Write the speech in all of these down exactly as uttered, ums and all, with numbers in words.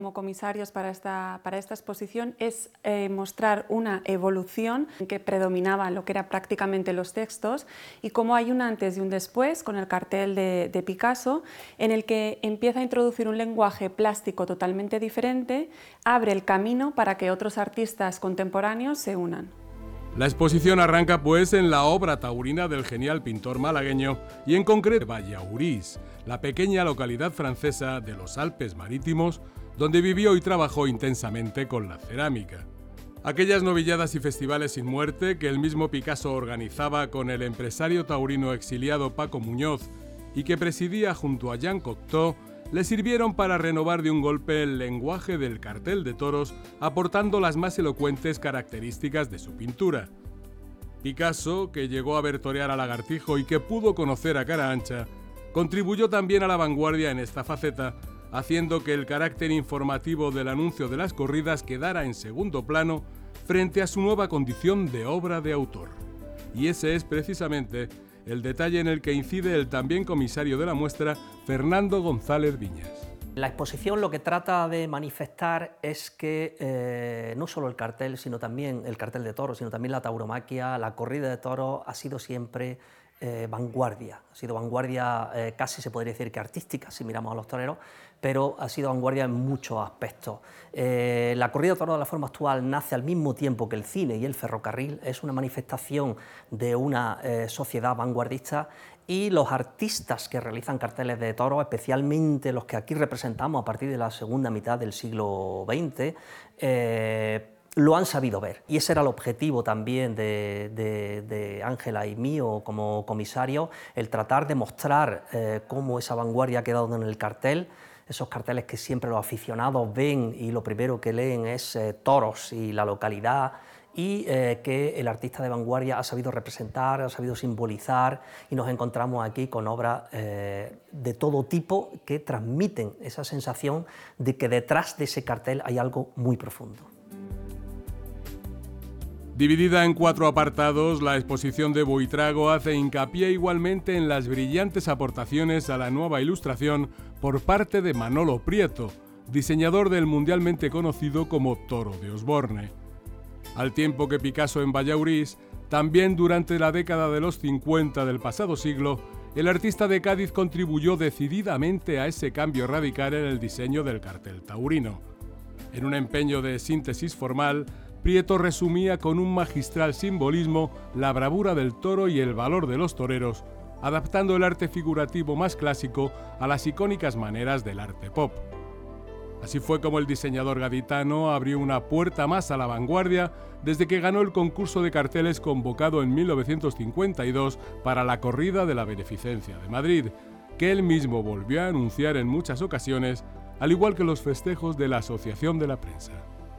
Como comisarios para esta, para esta exposición es eh, mostrar una evolución que predominaba en lo que eran prácticamente los textos y cómo hay un antes y un después con el cartel de, de Picasso, en el que empieza a introducir un lenguaje plástico totalmente diferente, abre el camino para que otros artistas contemporáneos se unan. La exposición arranca pues en la obra taurina del genial pintor malagueño y en concreto Ballaurís, la pequeña localidad francesa de los Alpes Marítimos, donde vivió y trabajó intensamente con la cerámica. Aquellas novilladas y festivales sin muerte que el mismo Picasso organizaba con el empresario taurino exiliado Paco Muñoz y que presidía junto a Jean Cocteau, le sirvieron para renovar de un golpe el lenguaje del cartel de toros, aportando las más elocuentes características de su pintura. Picasso, que llegó a ver torear a Lagartijo y que pudo conocer a Cara Ancha, contribuyó también a la vanguardia en esta faceta, haciendo que el carácter informativo del anuncio de las corridas quedara en segundo plano frente a su nueva condición de obra de autor. Y ese es precisamente el detalle en el que incide el también comisario de la muestra, Fernando González Viñas. La exposición lo que trata de manifestar es que eh, no solo el cartel, sino también el cartel de toros, sino también la tauromaquia, la corrida de toros ha sido siempre eh, vanguardia, ha sido vanguardia eh, casi se podría decir que artística si miramos a los toreros, pero ha sido vanguardia en muchos aspectos. Eh, la corrida de toros de la forma actual nace al mismo tiempo que el cine y el ferrocarril, es una manifestación de una eh, sociedad vanguardista, y los artistas que realizan carteles de toros, especialmente los que aquí representamos a partir de la segunda mitad del siglo veinte, eh, lo han sabido ver, y ese era el objetivo también de Ángela y mío como comisario, el tratar de mostrar eh, cómo esa vanguardia ha quedado en el cartel, esos carteles que siempre los aficionados ven y lo primero que leen es eh, toros y la localidad, y eh, que el artista de vanguardia ha sabido representar, ha sabido simbolizar, y nos encontramos aquí con obras eh, de todo tipo que transmiten esa sensación de que detrás de ese cartel hay algo muy profundo. Dividida en cuatro apartados, la exposición de Buitrago hace hincapié igualmente en las brillantes aportaciones a la nueva ilustración por parte de Manolo Prieto, diseñador del mundialmente conocido como Toro de Osborne. Al tiempo que Picasso en Ballaurís, también durante la década de los cincuenta del pasado siglo, el artista de Cádiz contribuyó decididamente a ese cambio radical en el diseño del cartel taurino. En un empeño de síntesis formal, Prieto resumía con un magistral simbolismo la bravura del toro y el valor de los toreros, adaptando el arte figurativo más clásico a las icónicas maneras del arte pop. Así fue como el diseñador gaditano abrió una puerta más a la vanguardia desde que ganó el concurso de carteles convocado en mil novecientos cincuenta y dos para la corrida de la Beneficencia de Madrid, que él mismo volvió a anunciar en muchas ocasiones, al igual que los festejos de la Asociación de la Prensa.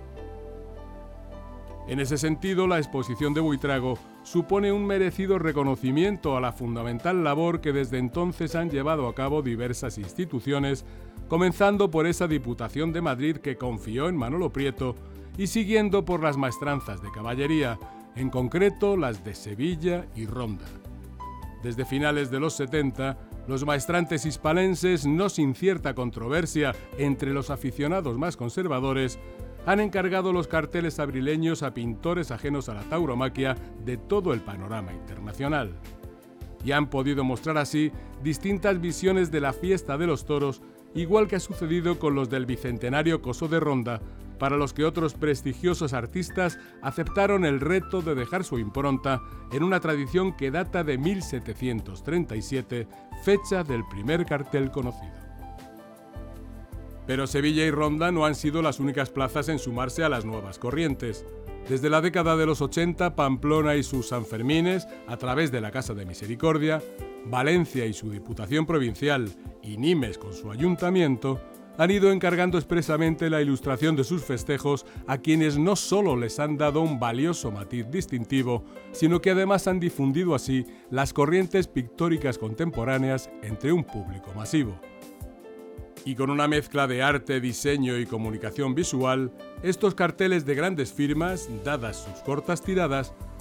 En ese sentido, la exposición de Buitrago supone un merecido reconocimiento a la fundamental labor que desde entonces han llevado a cabo diversas instituciones, comenzando por esa Diputación de Madrid que confió en Manolo Prieto y siguiendo por las maestranzas de caballería, en concreto las de Sevilla y Ronda. Desde finales de los setenta, los maestrantes hispalenses, no sin cierta controversia entre los aficionados más conservadores, han encargado los carteles abrileños a pintores ajenos a la tauromaquia de todo el panorama internacional. Y han podido mostrar así distintas visiones de la fiesta de los toros, igual que ha sucedido con los del bicentenario Coso de Ronda, para los que otros prestigiosos artistas aceptaron el reto de dejar su impronta en una tradición que data de mil setecientos treinta y siete, fecha del primer cartel conocido. Pero Sevilla y Ronda no han sido las únicas plazas en sumarse a las nuevas corrientes. Desde la década de los ochenta, Pamplona y sus Sanfermines, a través de la Casa de Misericordia, Valencia y su Diputación Provincial, y Nimes con su Ayuntamiento, han ido encargando expresamente la ilustración de sus festejos a quienes no solo les han dado un valioso matiz distintivo, sino que además han difundido así las corrientes pictóricas contemporáneas entre un público masivo. Y con una mezcla de arte, diseño y comunicación visual, estos carteles de grandes firmas, dadas sus cortas tiradas,